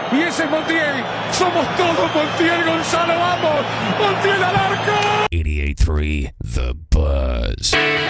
Y ese es Montiel. Somos todos Montiel, Gonzalo. Vamos. Montiel al arco. 88.3 The Buzz.